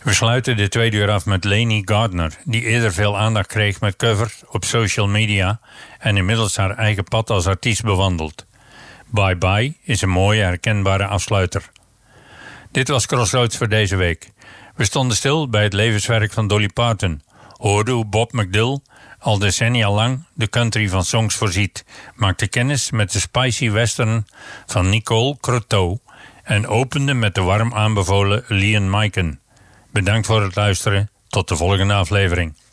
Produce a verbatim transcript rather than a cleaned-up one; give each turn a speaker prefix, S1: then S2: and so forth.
S1: We sluiten de tweede uur af met Lainey Gardner, die eerder veel aandacht kreeg met covers op social media en inmiddels haar eigen pad als artiest bewandelt. Bye Bye is een mooie herkenbare afsluiter. Dit was Crossroads voor deze week. We stonden stil bij het levenswerk van Dolly Parton, hoorden hoe Bob McDill al decennia lang de country van songs voorziet, maakte kennis met de spicy western van Nicole Croteau en opende met de warm aanbevolen Leon Miken. Bedankt voor het luisteren. Tot de volgende aflevering.